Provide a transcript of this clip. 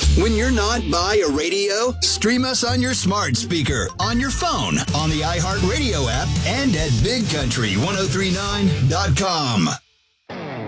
When you're not by a radio, stream us on your smart speaker, on your phone, on the iHeartRadio app, and at BigCountry1039.com.